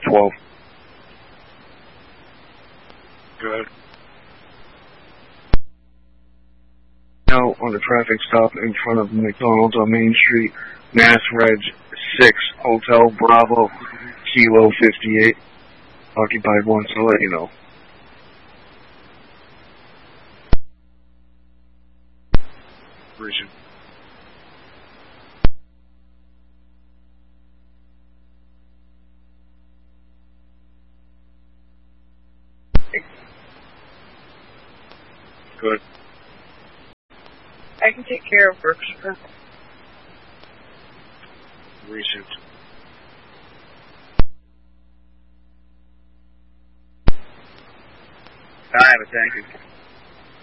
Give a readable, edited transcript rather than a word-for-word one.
12. Good. Now on the traffic stop in front of McDonald's on Main Street, Mass Reg 6, Hotel Bravo, Kilo 58. Occupied one, so let you know. Appreciate it. Good. I can take care of Berkshire. Recent. I have a thank you.